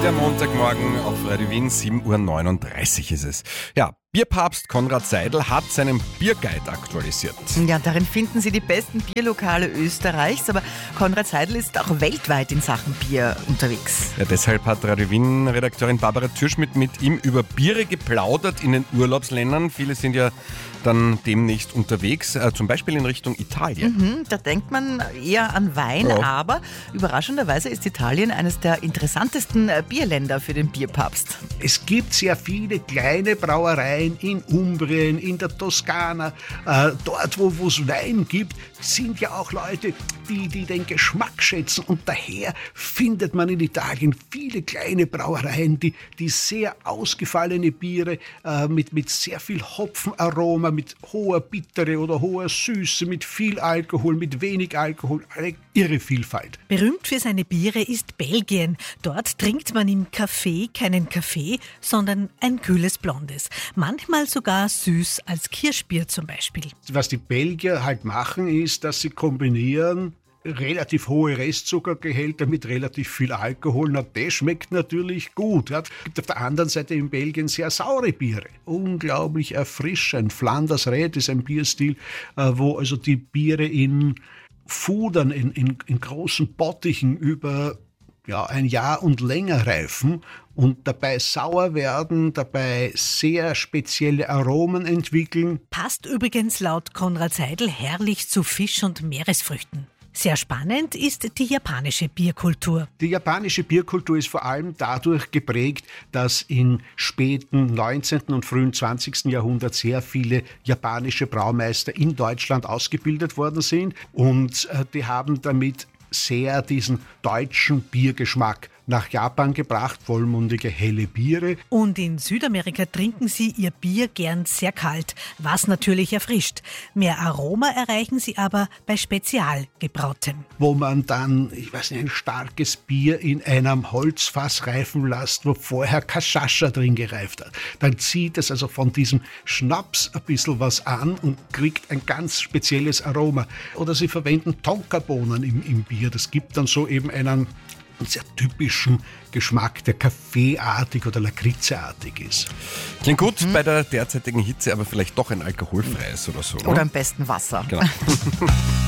Der Montagmorgen auf Radio Wien, 7.39 Uhr ist es. Ja, Bierpapst Konrad Seidl hat seinen Bierguide aktualisiert. Ja, darin finden Sie die besten Bierlokale Österreichs, aber Konrad Seidl ist auch weltweit in Sachen Bier unterwegs. Ja, deshalb hat Radio Wien-Redakteurin Barbara Türschmidt mit ihm über Biere geplaudert in den Urlaubsländern. Viele sind ja dann demnächst unterwegs, zum Beispiel in Richtung Italien. Da denkt man eher an Wein, aber überraschenderweise ist Italien eines der interessantesten Bierländer für den Bierpapst. Es gibt sehr viele kleine Brauereien in Umbrien, in der Toskana. Dort, wo es Wein gibt, sind ja auch Leute, die den Geschmack schätzen. Und daher findet man in Italien viele kleine Brauereien, die sehr ausgefallene Biere mit sehr viel Hopfenaroma, mit hoher Bittere oder hoher Süße, mit viel Alkohol, mit wenig Alkohol, eine irre Vielfalt. Berühmt für seine Biere ist Belgien. Dort trinkt man im Café keinen Kaffee, sondern ein kühles Blondes. Manchmal sogar süß als Kirschbier zum Beispiel. Was die Belgier halt machen, ist, dass sie kombinieren relativ hohe Restzuckergehälter mit relativ viel Alkohol. Na, das schmeckt natürlich gut. Es gibt auf der anderen Seite in Belgien sehr saure Biere. Unglaublich erfrischend. Flanders Red ist ein Bierstil, wo also die Biere in Fudern, in großen Bottichen über ein Jahr und länger reifen und dabei sauer werden, dabei sehr spezielle Aromen entwickeln. Passt übrigens laut Konrad Seidl herrlich zu Fisch und Meeresfrüchten. Sehr spannend ist die japanische Bierkultur. Die japanische Bierkultur ist vor allem dadurch geprägt, dass im späten 19. und frühen 20. Jahrhundert sehr viele japanische Braumeister in Deutschland ausgebildet worden sind und die haben damit sehr diesen deutschen Biergeschmack nach Japan gebracht, vollmundige, helle Biere. Und in Südamerika trinken sie ihr Bier gern sehr kalt, was natürlich erfrischt. Mehr Aroma erreichen sie aber bei Spezialgebrautem. Wo man dann, ein starkes Bier in einem Holzfass reifen lässt, wo vorher Cachaça drin gereift hat. Dann zieht es also von diesem Schnaps ein bisschen was an und kriegt ein ganz spezielles Aroma. Oder sie verwenden Tonkabohnen im Bier. Das gibt dann so eben einen sehr typischen Geschmack, der kaffeeartig oder lakritzeartig ist. Klingt gut bei der derzeitigen Hitze, aber vielleicht doch ein alkoholfreies oder so. Oder am besten Wasser. Genau.